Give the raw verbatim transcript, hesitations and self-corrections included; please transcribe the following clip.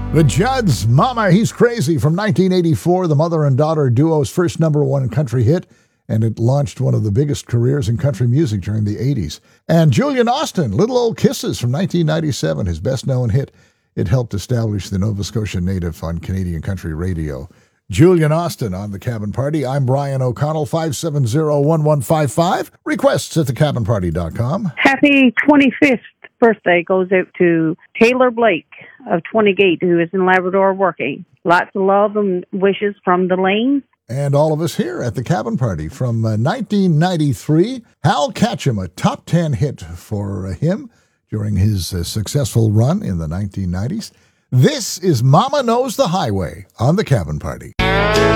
The Judds, Mama, He's Crazy from nineteen eighty-four, the mother and daughter duo's first number one country hit, and it launched one of the biggest careers in country music during the eighties. And Julian Austin, Little Old Kisses from nineteen ninety-seven, his best-known hit. It helped establish the Nova Scotia native on Canadian country radio. Julian Austin on The Cabin Party. I'm Brian O'Connell, five seven zero, one one five five. Requests at the cabin party dot com. Happy twenty-fifth birthday goes out to Taylor Blake of twenty-eight, who is in Labrador working. Lots of love and wishes from the Lane. And all of us here at the Cabin Party. From uh, nineteen ninety-three, Hal Ketchum, a top ten hit for uh, him during his uh, successful run in the nineteen nineties. This is Mama Knows the Highway on the Cabin Party.